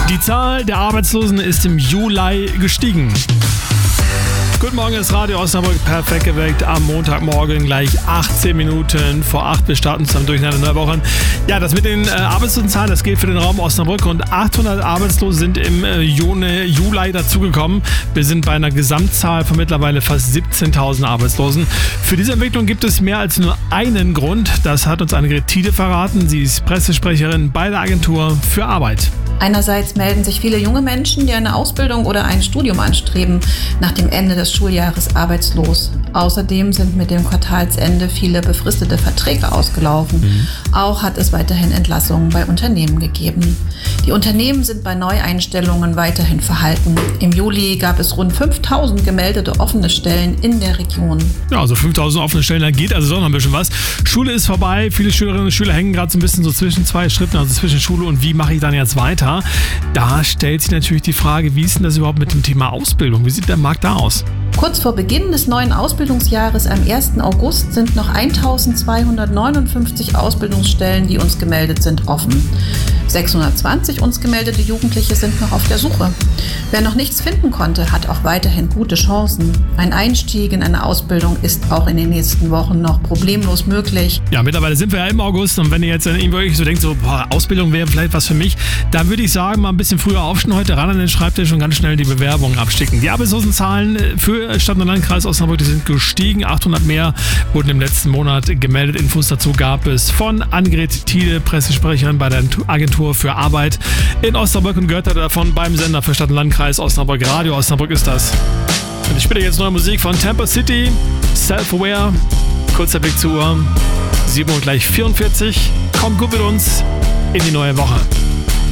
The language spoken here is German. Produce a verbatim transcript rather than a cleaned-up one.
Die Zahl der Arbeitslosen ist im Juli gestiegen. Guten Morgen, das Radio Osnabrück, perfekt geweckt am Montagmorgen, gleich achtzehn Minuten vor acht. Wir starten zusammen durch eine neue Woche. Ja, das mit den äh, Arbeitslosenzahlen, das gilt für den Raum Osnabrück. Rund achthundert Arbeitslose sind im äh, Juni, Juli dazugekommen. Wir sind bei einer Gesamtzahl von mittlerweile fast siebzehntausend Arbeitslosen. Für diese Entwicklung gibt es mehr als nur einen Grund. Das hat uns Annegret Thiele verraten. Sie ist Pressesprecherin bei der Agentur für Arbeit. Einerseits melden sich viele junge Menschen, die eine Ausbildung oder ein Studium anstreben, nach dem Ende des Schuljahres arbeitslos. Außerdem sind mit dem Quartalsende viele befristete Verträge ausgelaufen. Mhm. Auch hat es weiterhin Entlassungen bei Unternehmen gegeben. Die Unternehmen sind bei Neueinstellungen weiterhin verhalten. Im Juli gab es rund fünftausend gemeldete offene Stellen in der Region. Ja, also fünftausend offene Stellen, da geht also doch noch ein bisschen was. Schule ist vorbei, viele Schülerinnen und Schüler hängen gerade so ein bisschen so zwischen zwei Schritten, also zwischen Schule und wie mache ich dann jetzt weiter? Da stellt sich natürlich die Frage, wie ist denn das überhaupt mit dem Thema Ausbildung? Wie sieht der Markt da aus? Kurz vor Beginn des neuen Ausbildungsjahres am ersten August sind noch eintausendzweihundertneunundfünfzig Ausbildungsstellen, die uns gemeldet sind, offen. sechshundertzwanzig uns gemeldete Jugendliche sind noch auf der Suche. Wer noch nichts finden konnte, hat auch weiterhin gute Chancen. Ein Einstieg in eine Ausbildung ist auch in den nächsten Wochen noch problemlos möglich. Ja, mittlerweile sind wir ja im August und wenn ihr jetzt irgendwie so denkt, so boah, Ausbildung wäre vielleicht was für mich, dann würde ich sagen, mal ein bisschen früher aufstehen, heute ran an den Schreibtisch und ganz schnell die Bewerbung abschicken. Die Arbeitslosenzahlen für Stadt- und Landkreis Osnabrück, die sind gestiegen. achthundert mehr wurden im letzten Monat gemeldet. Infos dazu gab es von Annegret Thiele, Pressesprecherin bei der Agentur für Arbeit in Osnabrück und gehört davon beim Sender für Stadt- und Landkreis Osnabrück. Radio Osnabrück ist das. Und ich spiele jetzt neue Musik von Tampa City, Self-Aware. Kurzer Blick zur Uhr, sieben Uhr gleich vierundvierzig. Kommt gut mit uns in die neue Woche.